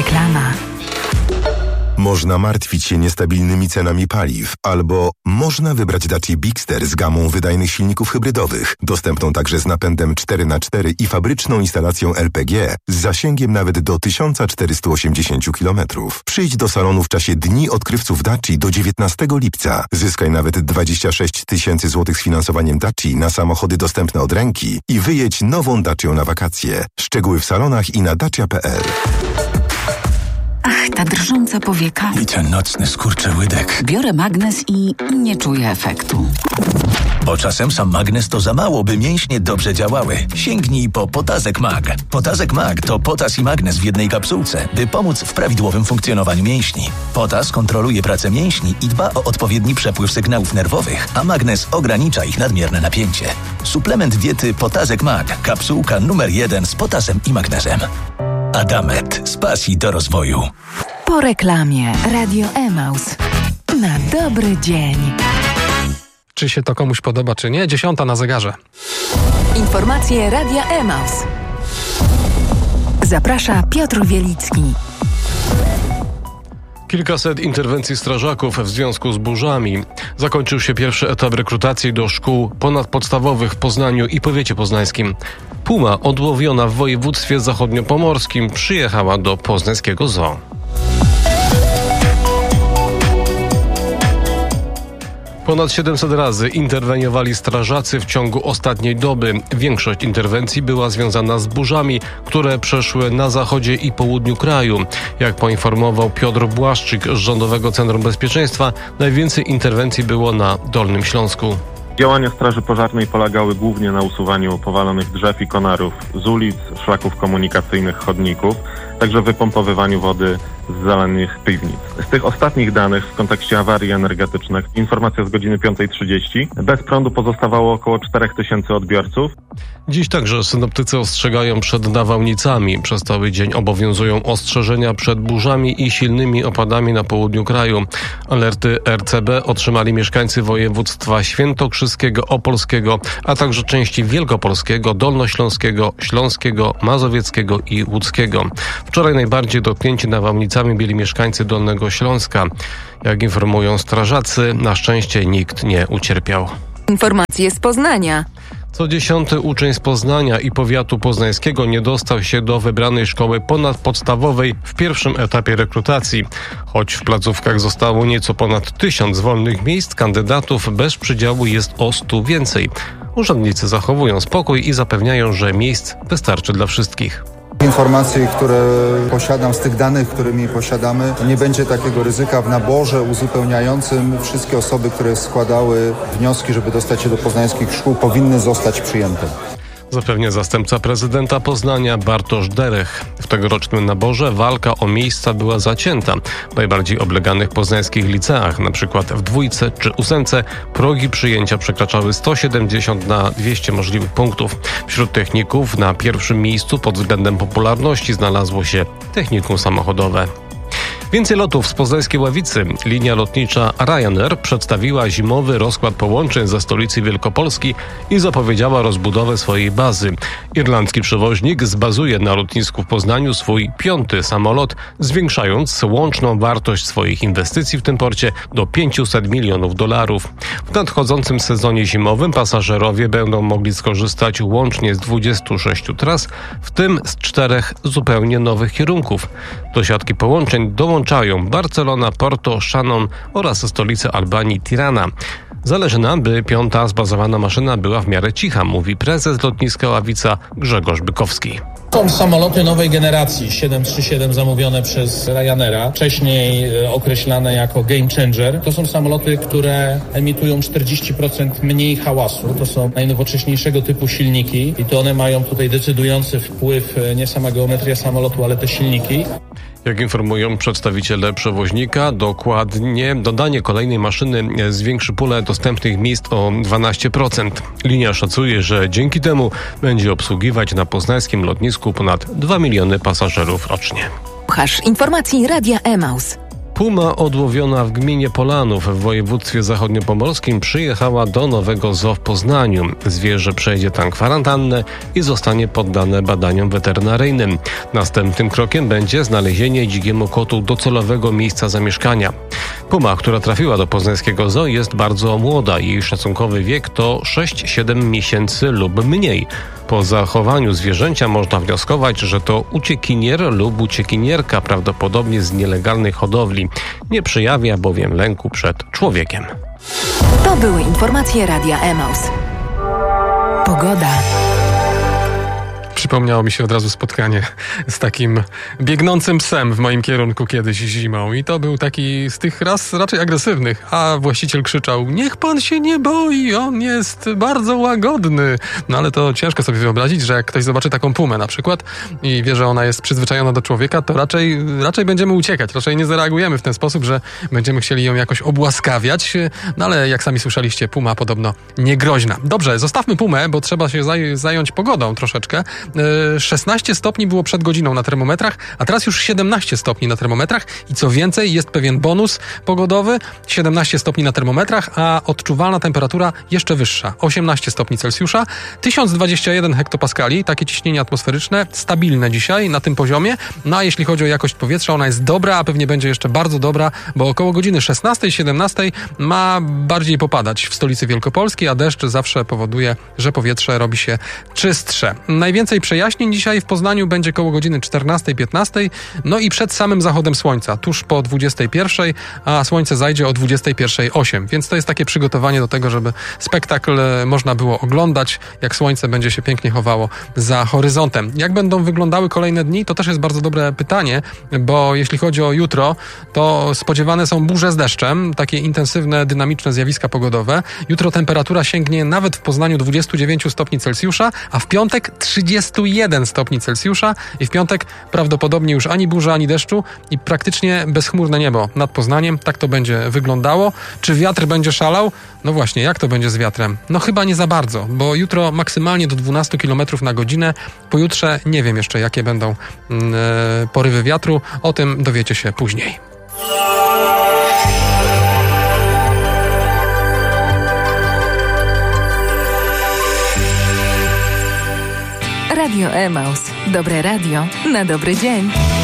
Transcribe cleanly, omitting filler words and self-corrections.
Reklama. Można martwić się niestabilnymi cenami paliw, albo można wybrać Dacia Bigster z gamą wydajnych silników hybrydowych, dostępną także z napędem 4x4 i fabryczną instalacją LPG z zasięgiem nawet do 1480 km. Przyjdź do salonu w czasie Dni Odkrywców Dacia do 19 lipca. Zyskaj nawet 26 000 złotych z finansowaniem Dacia na samochody dostępne od ręki i wyjedź nową Dacią na wakacje. Szczegóły w salonach i na dacia.pl. Ach, ta drżąca powieka. I ten nocny skurczyłydek. Biorę magnes i nie czuję efektu. Bo czasem sam magnes to za mało, by mięśnie dobrze działały. Sięgnij po Potazek Mag. Potazek Mag to potas i magnes w jednej kapsułce, by pomóc w prawidłowym funkcjonowaniu mięśni. Potas kontroluje pracę mięśni i dba o odpowiedni przepływ sygnałów nerwowych, a magnes ogranicza ich nadmierne napięcie. Suplement diety Potazek Mag. Kapsułka numer 1 z potasem i magnezem. Adamet. Z pasji do rozwoju. Po reklamie. Radio Emaus. Na dobry dzień. Czy się to komuś podoba, czy nie? 10 na zegarze. Informacje Radia Emaus. Zaprasza Piotr Wielicki. Kilkaset interwencji strażaków w związku z burzami. Zakończył się pierwszy etap rekrutacji do szkół ponadpodstawowych w Poznaniu i powiecie poznańskim. Puma odłowiona w województwie zachodniopomorskim przyjechała do poznańskiego zoo. Ponad 700 razy interweniowali strażacy w ciągu ostatniej doby. Większość interwencji była związana z burzami, które przeszły na zachodzie i południu kraju. Jak poinformował Piotr Błaszczyk z Rządowego Centrum Bezpieczeństwa, najwięcej interwencji było na Dolnym Śląsku. Działania Straży Pożarnej polegały głównie na usuwaniu powalonych drzew i konarów z ulic, szlaków komunikacyjnych, chodników, także wypompowywaniu wody z zalanych piwnic. Z tych ostatnich danych w kontekście awarii energetycznych, informacja z godziny 5:30, bez prądu pozostawało około 4000 odbiorców. Dziś także synoptycy ostrzegają przed nawałnicami. Przez cały dzień obowiązują ostrzeżenia przed burzami i silnymi opadami na południu kraju. Alerty RCB otrzymali mieszkańcy województwa świętokrzyskiego, opolskiego, a także części wielkopolskiego, dolnośląskiego, śląskiego, mazowieckiego i łódzkiego. Wczoraj najbardziej dotknięci nawałnicami byli mieszkańcy Dolnego Śląska. Jak informują strażacy, na szczęście nikt nie ucierpiał. Informacje z Poznania. Co 10. uczeń z Poznania i powiatu poznańskiego nie dostał się do wybranej szkoły ponadpodstawowej w pierwszym etapie rekrutacji. Choć w placówkach zostało nieco ponad 1000 wolnych miejsc, kandydatów bez przydziału jest o 100 więcej. Urzędnicy zachowują spokój i zapewniają, że miejsc wystarczy dla wszystkich. Informacje, które posiadam, z tych danych, którymi posiadamy, nie będzie takiego ryzyka w naborze uzupełniającym. Wszystkie osoby, które składały wnioski, żeby dostać się do poznańskich szkół, powinny zostać przyjęte. Zapewnia zastępca prezydenta Poznania Bartosz Derech. W tegorocznym naborze walka o miejsca była zacięta. W najbardziej obleganych poznańskich liceach, np. w 2 czy 8, progi przyjęcia przekraczały 170 na 200 możliwych punktów. Wśród techników na pierwszym miejscu pod względem popularności znalazło się technikum samochodowe. Więcej lotów z poznańskiej Ławicy. Linia lotnicza Ryanair przedstawiła zimowy rozkład połączeń ze stolicy Wielkopolski i zapowiedziała rozbudowę swojej bazy. Irlandzki przewoźnik zbazuje na lotnisku w Poznaniu swój 5. samolot, zwiększając łączną wartość swoich inwestycji w tym porcie do $500 milionów. W nadchodzącym sezonie zimowym pasażerowie będą mogli skorzystać łącznie z 26 tras, w tym z 4 zupełnie nowych kierunków. Do siatki połączeń dołączają Barcelona, Porto, Shannon oraz stolice Albanii Tirana. Zależy nam, by 5. zbazowana maszyna była w miarę cicha, mówi prezes lotniska Ławica Grzegorz Bykowski. Są samoloty nowej generacji 737 zamówione przez Ryanaira, wcześniej określane jako Game Changer. To są samoloty, które emitują 40% mniej hałasu. To są najnowocześniejszego typu silniki i to one mają tutaj decydujący wpływ, nie sama geometria samolotu, ale te silniki. Jak informują przedstawiciele przewoźnika, dokładnie dodanie kolejnej maszyny zwiększy pulę dostępnych miejsc o 12%. Linia szacuje, że dzięki temu będzie obsługiwać na poznańskim lotnisku ponad 2 miliony pasażerów rocznie. Słuchasz informacji Radia Emaus. Puma odłowiona w gminie Polanów w województwie zachodniopomorskim przyjechała do nowego zoo w Poznaniu. Zwierzę przejdzie tam kwarantannę i zostanie poddane badaniom weterynaryjnym. Następnym krokiem będzie znalezienie dzikiemu kotu docelowego miejsca zamieszkania. Puma, która trafiła do poznańskiego zoo, jest bardzo młoda. Jej szacunkowy wiek to 6-7 miesięcy lub mniej. Po zachowaniu zwierzęcia można wnioskować, że to uciekinier lub uciekinierka, prawdopodobnie z nielegalnej hodowli. Nie przejawia bowiem lęku przed człowiekiem. To były informacje Radia Emaus. Pogoda. Przypomniało mi się od razu spotkanie z takim biegnącym psem w moim kierunku kiedyś zimą. I to był taki z tych ras raczej agresywnych. A właściciel krzyczał: niech pan się nie boi, on jest bardzo łagodny. No ale to ciężko sobie wyobrazić, że jak ktoś zobaczy taką pumę na przykład i wie, że ona jest przyzwyczajona do człowieka, to raczej będziemy uciekać. Raczej nie zareagujemy w ten sposób, że będziemy chcieli ją jakoś obłaskawiać. No ale jak sami słyszeliście, puma podobno niegroźna. Dobrze, zostawmy pumę, bo trzeba się zająć pogodą troszeczkę. 16 stopni było przed godziną na termometrach, a teraz już 17 stopni na termometrach i co więcej, jest pewien bonus pogodowy, 17 stopni na termometrach, a odczuwalna temperatura jeszcze wyższa, 18 stopni Celsjusza, 1021 hektopaskali, takie ciśnienie atmosferyczne, stabilne dzisiaj na tym poziomie, no a jeśli chodzi o jakość powietrza, ona jest dobra, a pewnie będzie jeszcze bardzo dobra, bo około godziny 16-17 ma bardziej popadać w stolicy Wielkopolskiej, a deszcz zawsze powoduje, że powietrze robi się czystsze. Najwięcej przejaśnień dzisiaj w Poznaniu będzie koło godziny 14-15, no i przed samym zachodem słońca, tuż po 21, a słońce zajdzie o 21:08, więc to jest takie przygotowanie do tego, żeby spektakl można było oglądać, jak słońce będzie się pięknie chowało za horyzontem. Jak będą wyglądały kolejne dni, to też jest bardzo dobre pytanie, bo jeśli chodzi o jutro, to spodziewane są burze z deszczem, takie intensywne, dynamiczne zjawiska pogodowe. Jutro temperatura sięgnie nawet w Poznaniu 29 stopni Celsjusza, a w piątek 31 stopni Celsjusza i w piątek prawdopodobnie już ani burza, ani deszczu i praktycznie bezchmurne niebo nad Poznaniem. Tak to będzie wyglądało. Czy wiatr będzie szalał? No właśnie, jak to będzie z wiatrem? No chyba nie za bardzo, bo jutro maksymalnie do 12 km na godzinę. Pojutrze nie wiem jeszcze, jakie będą porywy wiatru. O tym dowiecie się później. Radio Emaus. Dobre radio na dobry dzień.